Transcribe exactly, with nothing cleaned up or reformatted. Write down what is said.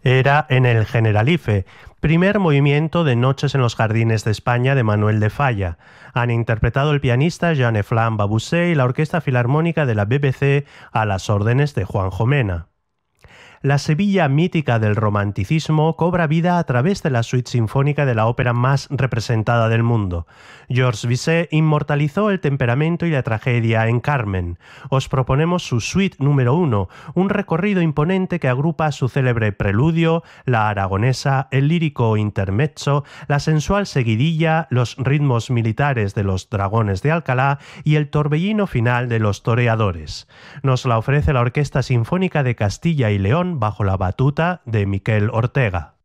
Era en el Generalife, primer movimiento de Noches en los Jardines de España de Manuel de Falla. Han interpretado el pianista Jean-Eflain Babusset y la Orquesta Filarmónica de la B B C a las órdenes de Juanjo Mena. La Sevilla mítica del romanticismo cobra vida a través de la suite sinfónica de la ópera más representada del mundo. Georges Bizet inmortalizó el temperamento y la tragedia en Carmen. Os proponemos su suite número uno, un recorrido imponente que agrupa su célebre preludio, la aragonesa, el lírico intermezzo, la sensual seguidilla, los ritmos militares de los dragones de Alcalá y el torbellino final de los toreadores. Nos la ofrece la Orquesta Sinfónica de Castilla y León bajo la batuta de Miquel Ortega.